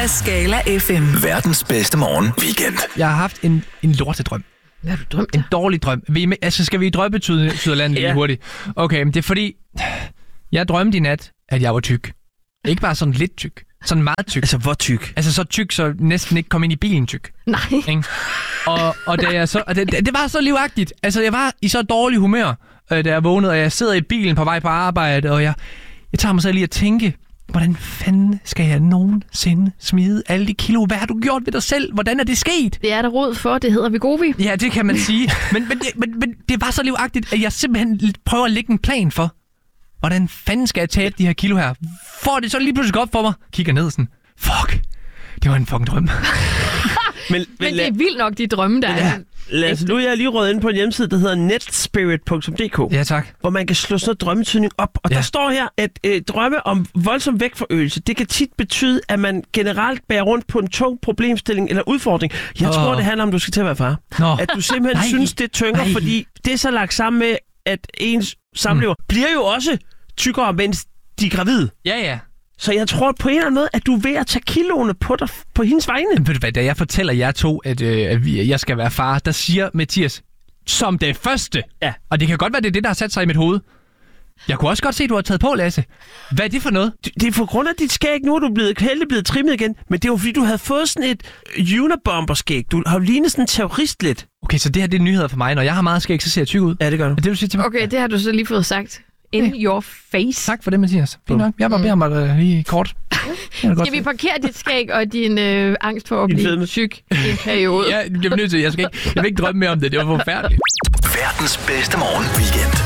af Skala FM. Verdens bedste morgen weekend. Jeg har haft en lortedrøm. Hvad har du drømt? En dårlig drøm. Skal vi drømme Tyderlandet lige hurtigt? Okay, men det er fordi, jeg drømte i nat, at jeg var tyk. Ikke bare sådan lidt tyk. Sådan meget tyk. Altså, hvor tyk? Altså så tyk, så næsten ikke kom ind i bilen tyk. Nej. Ikke? Og da jeg så, det var så livagtigt. Altså, jeg var i så dårlig humør, da jeg vågnede, og jeg sidder i bilen på vej på arbejde, og jeg tager mig selv lige at tænke, hvordan fanden skal jeg nogensinde smide alle de kilo? Hvad har du gjort ved dig selv? Hvordan er det sket? Det er der råd for, det hedder Wegovy. Ja, det kan man sige. Men det var så livagtigt, at jeg simpelthen prøver at lægge en plan for, hvordan fanden skal jeg tabe de her kilo her? Får det så lige pludselig op for mig? Kigger ned sådan, fuck, det var en fucking drøm. Men det er vildt nok, de drømme, der er. Lasse, nu er jeg lige røget ind på en hjemmeside, der hedder netspirit.dk. Ja, tak. Hvor man kan slå sådan noget drømmetydning op. Og der står her, at drømme om voldsom vægtforøgelse, det kan tit betyde, at man generelt bærer rundt på en tung problemstilling eller udfordring. Jeg tror, det handler om, at du skal til at være far. At du simpelthen synes, det tynger, fordi det er så lagt sammen med, at ens samlever bliver jo også tykkere, mens de er gravide. Ja. Så jeg tror på en eller anden måde, at du er ved at tage kiloene på dig på hendes vegne. Ved du hvad, da jeg fortæller jer to, at jeg skal være far, der siger Mathias, som det første. Ja. Og det kan godt være, det er det, der har sat sig i mit hoved. Jeg kunne også godt se, at du har taget på, Lasse. Hvad er det for noget? Det er på grund af dit skæg. Nu er du blevet trimmet igen. Men det var fordi, du havde fået sådan et Unabomber-skæg. Du har jo lignet sådan en terrorist lidt. Okay, så det her det er nyheder for mig. Når jeg har meget skæg, så ser jeg tyk ud. Ja, det gør du. Er det, du siger til mig? Okay, det har du så lige fået sagt. In your face. Tak for det, Mathias. Fint nok. Jeg bare beder om at lige kort. Skal vi parkere dit skæg og din angst for at blive tyk i en periode? Ja, jeg bliver nødt til. Jeg vil ikke drømme mere om det. Det var forfærdeligt. Verdens bedste morgen weekend.